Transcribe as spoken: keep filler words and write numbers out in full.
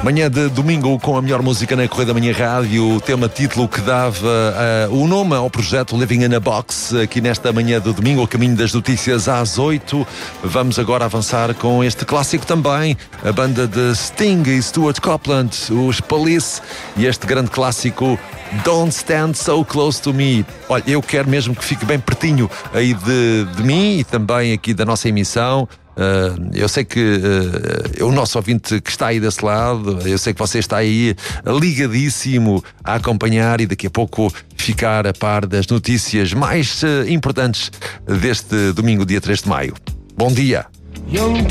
Manhã de domingo com a melhor música na Correia da Manhã Rádio, o tema título que dava uh, o nome ao projeto Living in a Box, aqui nesta manhã de domingo, a caminho das notícias às oito. Vamos agora avançar com este clássico também, a banda de Sting e Stuart Copeland, os Police, e este grande clássico Don't Stand So Close to Me. Olha, eu quero mesmo que fique bem pertinho aí de, de mim e também aqui da nossa emissão. Uh, eu sei que uh, o nosso ouvinte que está aí desse lado, eu sei que você está aí ligadíssimo a acompanhar e daqui a pouco ficar a par das notícias mais uh, importantes deste domingo, dia três de maio. Bom dia! Young